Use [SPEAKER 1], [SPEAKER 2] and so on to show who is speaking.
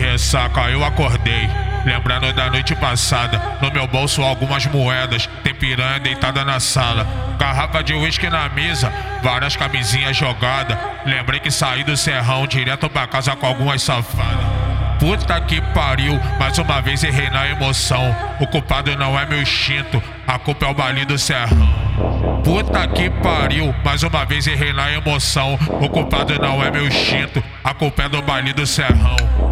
[SPEAKER 1] ressaca eu acordei, lembrando da noite passada. No meu bolso algumas moedas, tem piranha deitada na sala, garrafa de uísque na mesa, várias camisinhas jogadas. Lembrei que saí do serrão direto pra casa com algumas safadas. Puta que pariu, mais uma vez errei na emoção. O culpado não é meu instinto, a culpa é o baile do serrão. Puta que pariu, mais uma vez errei na emoção. O culpado não é meu instinto, a culpa é do baile do serrão.